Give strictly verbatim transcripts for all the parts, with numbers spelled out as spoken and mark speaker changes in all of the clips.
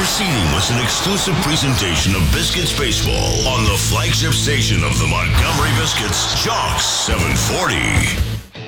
Speaker 1: proceeding was an exclusive presentation of Biscuits Baseball on the flagship station of the Montgomery Biscuits, Jocks seven forty.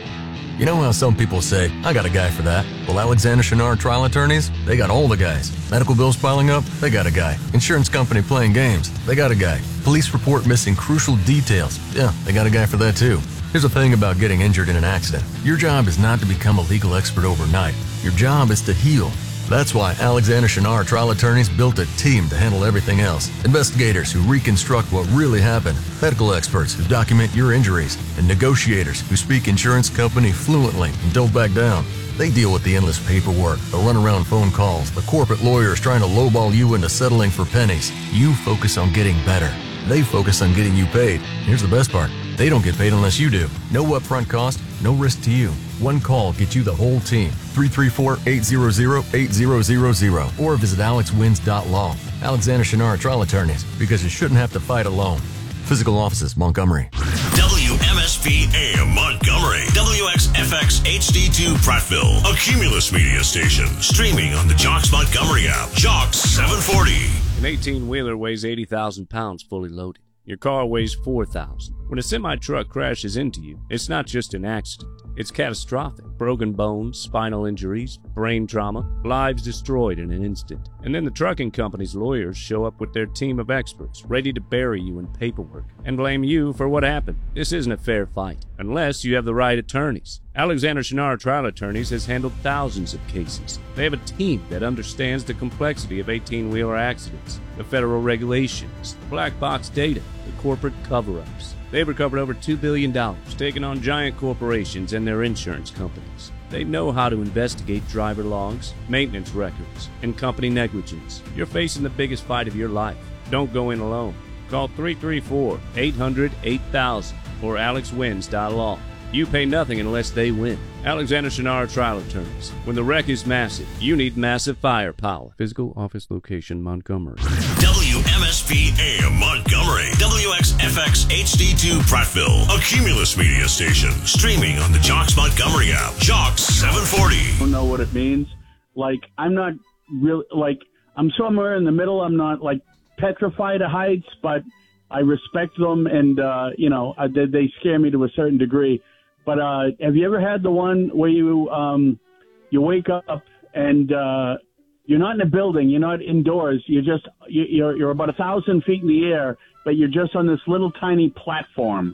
Speaker 2: You know how some people say, I got a guy for that? Well, Alexander Chenard Trial Attorneys, they got all the guys. Medical bills piling up? They got a guy. Insurance company playing games? They got a guy. Police report missing crucial details? Yeah, they got a guy for that too. Here's the thing about getting injured in an accident. Your job is not to become a legal expert overnight. Your job is to heal. That's why Alexander Chenard Trial Attorneys built a team to handle everything else. Investigators who reconstruct what really happened, medical experts who document your injuries, and negotiators who speak insurance company fluently and don't back down. They deal with the endless paperwork, the runaround phone calls, the corporate lawyers trying to lowball you into settling for pennies. You focus on getting better. They focus on getting you paid. Here's the best part. They don't get paid unless you do. No upfront cost, no risk to you. One call gets you the whole team. three three four, eight zero zero, eight zero zero zero or visit alex wins dot law. Alexander Chenard Trial Attorneys, because you shouldn't have to fight alone. Physical offices, Montgomery.
Speaker 1: W M S P A M Montgomery. W X F X H D two Prattville. A Cumulus media station. Streaming on the Jocks Montgomery app. Jocks seven forty.
Speaker 3: An eighteen-wheeler weighs eighty thousand pounds fully loaded. Your car weighs four thousand. When a semi-truck crashes into you, it's not just an accident. It's catastrophic. Broken bones, spinal injuries, brain trauma, lives destroyed in an instant. And then the trucking company's lawyers show up with their team of experts, ready to bury you in paperwork and blame you for what happened. This isn't a fair fight, unless you have the right attorneys. Alexander Chenard Trial Attorneys has handled thousands of cases. They have a team that understands the complexity of eighteen-wheeler accidents, the federal regulations, the black box data, the corporate cover-ups. They've recovered over two billion dollars, taking on giant corporations and their insurance companies. They know how to investigate driver logs, maintenance records, and company negligence. You're facing the biggest fight of your life. Don't go in alone. Call three three four, eight hundred, eight thousand or alex wins dot law. You pay nothing unless they win. Alexander Chenard Trial Attorneys. When the wreck is massive, you need massive firepower. Physical office location, Montgomery.
Speaker 1: W M S P A M Montgomery. W X F X H D two Prattville. A Cumulus media station. Streaming on the Jocks Montgomery app. Jocks seven forty.
Speaker 4: I don't know what it means. Like, I'm not really, like, I'm somewhere in the middle. I'm not, like, petrified of heights, but I respect them, and, uh, you know, uh, they, they scare me to a certain degree. But uh, have you ever had the one where you um, you wake up and uh, you're not in a building, you're not indoors, you're just you, you're you're about a thousand feet in the air, but you're just on this little tiny platform.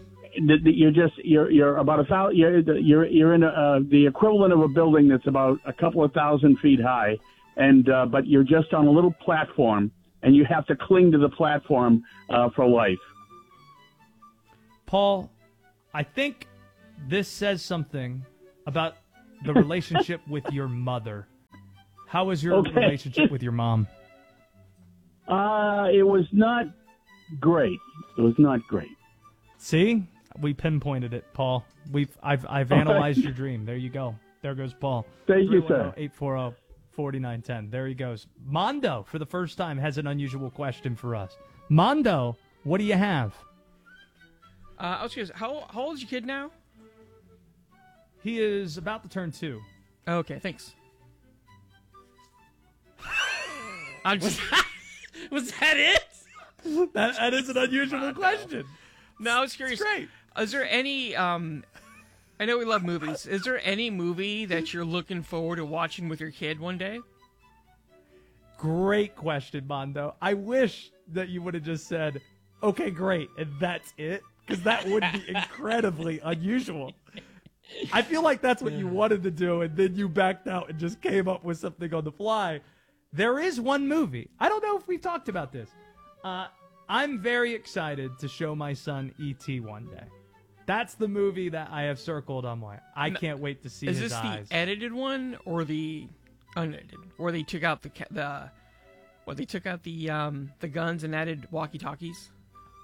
Speaker 4: You're just you're you're about a thousand. You're you're you're in a, uh, the equivalent of a building that's about a couple of thousand feet high, and uh, but you're just on a little platform, and you have to cling to the platform uh, for life.
Speaker 5: Paul, I think this says something about the relationship with your mother. How was your
Speaker 4: okay.
Speaker 5: relationship with your mom?
Speaker 4: Uh, it was not great. It was not great.
Speaker 5: See? We pinpointed it, Paul. We've I've I've analyzed your dream. There you go. There goes Paul.
Speaker 4: Thank you, sir.
Speaker 5: eight four zero, four nine one zero. There he goes. Mondo, for the first time, has an unusual question for us. Mondo, what do you have?
Speaker 6: Uh, I was curious, how, how old is your kid now?
Speaker 5: He is about to turn two.
Speaker 6: Okay, thanks. I'm just. Was that it?
Speaker 5: That, that is an unusual question.
Speaker 6: No, I was curious.
Speaker 5: It's great.
Speaker 6: Is there any? Um, I know we love movies. Is there any movie that you're looking forward to watching with your kid one day?
Speaker 5: Great question, Mondo. I wish that you would have just said, "Okay, great," and that's it, because that would be incredibly unusual. I feel like that's what you wanted to do, and then you backed out and just came up with something on the fly. There is one movie. I don't know if we've talked about this. Uh, I'm very excited to show my son E T one day. That's the movie that I have circled on my. I can't wait to see his eyes.
Speaker 6: Is this the edited one or the unedited? Where they took out the the, what they took out the um the guns and added walkie-talkies?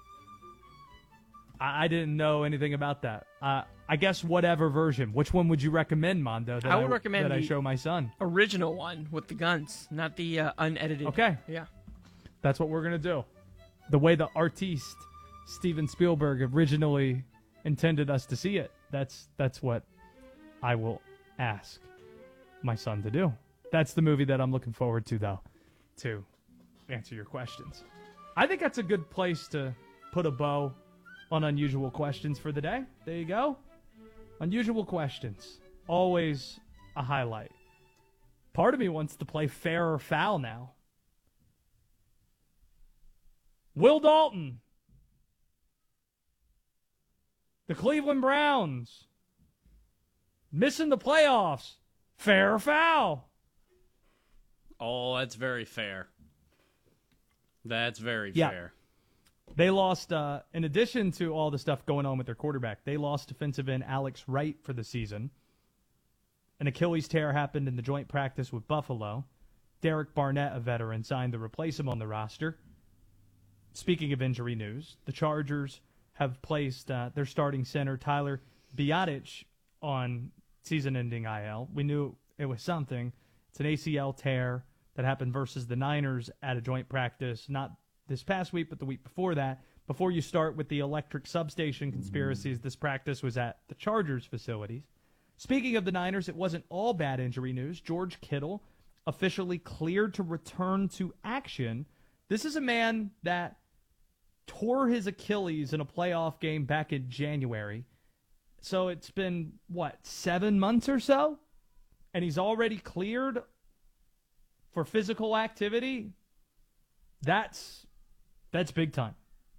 Speaker 5: I, I didn't know anything about that. Uh, I guess whatever version. Which one would you recommend, Mondo? That
Speaker 6: I would
Speaker 5: I,
Speaker 6: recommend
Speaker 5: that
Speaker 6: the
Speaker 5: I show my son.
Speaker 6: Original one with the guns, not the uh, unedited.
Speaker 5: Okay.
Speaker 6: Yeah.
Speaker 5: That's what we're gonna do. The way the artiste Steven Spielberg originally intended us to see it. That's that's what I will ask my son to do. That's the movie that I'm looking forward to, though. to answer your questions. I think that's a good place to put a bow on unusual questions for the day. There you go. Unusual questions. Always a highlight. Part of me wants to play fair or foul now. Will Dalton. The Cleveland Browns. Missing the playoffs. Fair or foul?
Speaker 7: Oh, that's very fair. That's very
Speaker 5: yeah.
Speaker 7: fair.
Speaker 5: They lost, uh, in addition to all the stuff going on with their quarterback, they lost defensive end Alex Wright for the season. An Achilles tear happened in the joint practice with Buffalo. Derek Barnett, a veteran, signed to replace him on the roster. Speaking of injury news, the Chargers have placed uh, their starting center, Tyler Biadasz, on season-ending I L. We knew it was something. It's an A C L tear that happened versus the Niners at a joint practice, not this past week, but the week before that. Before you start with the electric substation conspiracies, this practice was at the Chargers facilities. Speaking of the Niners, it wasn't all bad injury news. George Kittle officially cleared to return to action. This is a man that tore his Achilles in a playoff game back in January. So it's been, what, seven months or so? And he's already cleared for physical activity? That's, that's big time.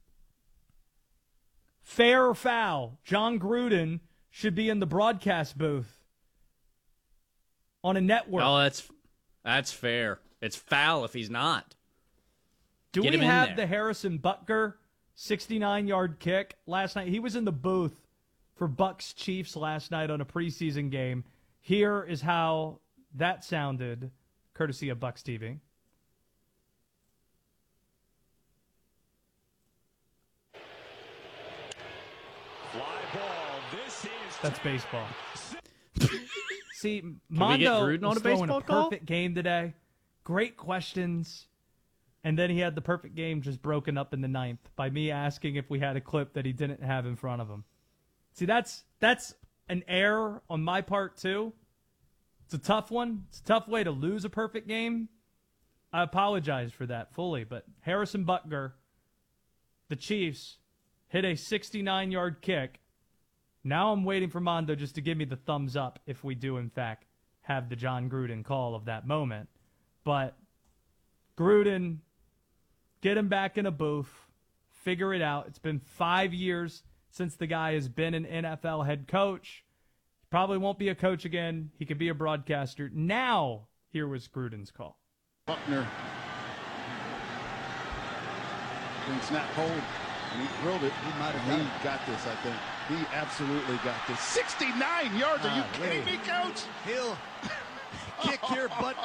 Speaker 5: Fair or foul? John Gruden should be in the broadcast booth on a network.
Speaker 7: Oh, that's that's fair. It's foul if he's not.
Speaker 5: Do
Speaker 7: Get
Speaker 5: we
Speaker 7: him in
Speaker 5: have
Speaker 7: there.
Speaker 5: the Harrison Butker sixty-nine-yard kick last night? He was in the booth for Bucks Chiefs last night on a preseason game. Here is how that sounded, courtesy of Bucks T V.
Speaker 8: Fly ball. This is
Speaker 5: That's baseball. See,
Speaker 7: we get
Speaker 5: Mondo
Speaker 7: Gruden on
Speaker 5: was
Speaker 7: a
Speaker 5: throwing
Speaker 7: baseball
Speaker 5: a
Speaker 7: call?
Speaker 5: perfect game today. Great questions. And then he had the perfect game just broken up in the ninth by me asking if we had a clip that he didn't have in front of him. See, that's that's an error on my part, too. It's a tough one. It's a tough way to lose a perfect game. I apologize for that fully. But Harrison Butker, the Chiefs, hit a sixty-nine-yard kick. Now I'm waiting for Mondo just to give me the thumbs up if we do, in fact, have the John Gruden call of that moment. But Gruden, get him back in a booth, figure it out. It's been five years since the guy has been an N F L head coach. He probably won't be a coach again. He could be a broadcaster. Now, here was Gruden's call.
Speaker 9: Buckner. Didn't snap hold. And he drilled it. He might have he got this, I think. He absolutely got this. sixty-nine yards. Are you kidding me, Coach?
Speaker 10: He'll kick your butt